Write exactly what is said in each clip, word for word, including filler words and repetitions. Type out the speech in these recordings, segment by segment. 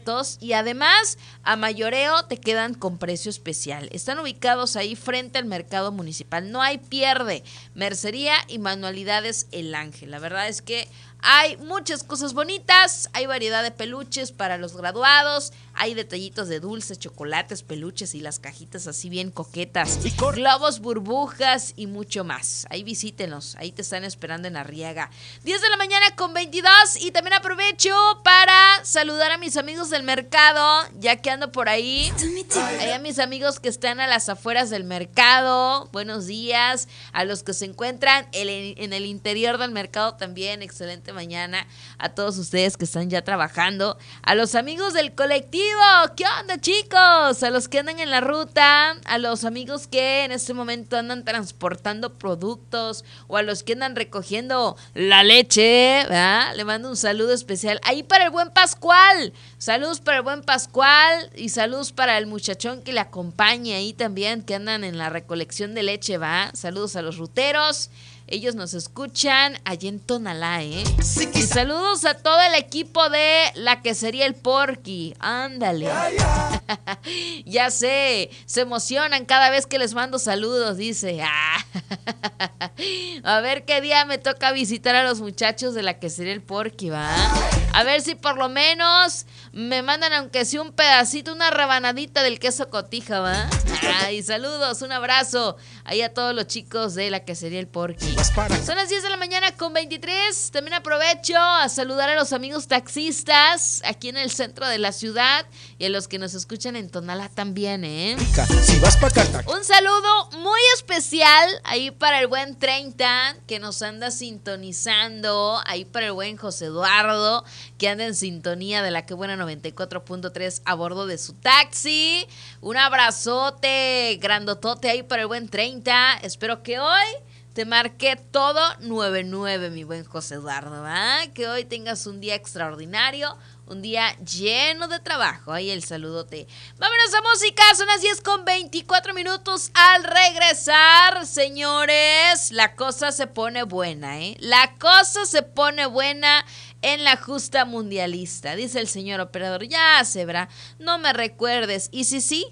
productos y además a mayoreo te quedan con precio especial. Están ubicados ahí frente al mercado municipal. No hay pierde. Mercería y manualidades El Ángel. La verdad es que hay muchas cosas bonitas, hay variedad de peluches para los graduados, hay detallitos de dulces, chocolates, peluches y las cajitas así bien coquetas, globos, burbujas y mucho más. Ahí visítenos, ahí te están esperando en Arriaga. diez de la mañana con veintidós y también aprovecho para saludar a mis amigos del mercado, ya que ando por ahí. Ahí a mis amigos que están a las afueras del mercado, buenos días. A los que se encuentran en el interior del mercado también, excelente mañana a todos ustedes que están ya trabajando, a los amigos del colectivo, ¿qué onda chicos? A los que andan en la ruta, a los amigos que en este momento andan transportando productos o a los que andan recogiendo la leche, ¿verdad? Le mando un saludo especial ahí para el buen Pascual, saludos para el buen Pascual y saludos para el muchachón que le acompaña ahí también, que andan en la recolección de leche, ¿va? Saludos a los ruteros. Ellos nos escuchan allí en Tonalá, ¿eh? Sí, y saludos a todo el equipo de la quesería El Porky. Ándale. Ya sé, se emocionan cada vez que les mando saludos, dice. Ah. A ver qué día me toca visitar a los muchachos de la quesería El Porky, ¿va? A ver si por lo menos me mandan aunque sea un pedacito, una rebanadita del queso cotija, ¿va? Ay, saludos, un abrazo ahí a todos los chicos de la quesería El Porky. Son las diez de la mañana con veintitrés. También aprovecho a saludar a los amigos taxistas aquí en el centro de la ciudad y a los que nos escuchan en Tonalá también, ¿eh? Si vas pa' acá. Un saludo muy especial ahí para el buen treinta que nos anda sintonizando, ahí para el buen José Eduardo que anda en sintonía de la que buena noventa y cuatro punto tres a bordo de su taxi. Un abrazote grandotote ahí para el buen treinta. Espero que hoy te marqué todo nueve nueve, mi buen José Eduardo, ¿va? Que hoy tengas un día extraordinario, un día lleno de trabajo. Ahí el saludote. Vámonos a música, son las diez con veinticuatro minutos. Al regresar, señores, la cosa se pone buena, ¿eh? La cosa se pone buena en la justa mundialista. Dice el señor operador, ya, Zebra, no me recuerdes. ¿Y si sí?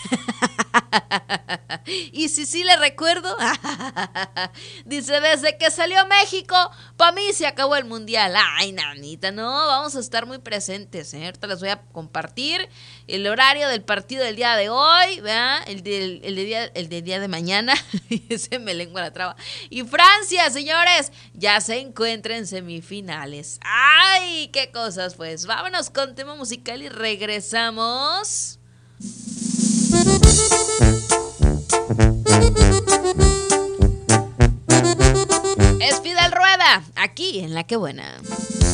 ¿Y si sí le recuerdo? Dice, desde que salió México, para mí se acabó el mundial. Ay, nanita, no, vamos a estar muy presentes, ¿eh? Ahorita les voy a compartir el horario del partido del día de hoy, ¿verdad? El de, el de, día, el de día de mañana. Se me lengua la traba. Y Francia, señores, ya se encuentra en semifinales. ¡Ay, qué cosas! Pues vámonos con tema musical y regresamos. Es Fidel Rueda, aquí en La Que Buena.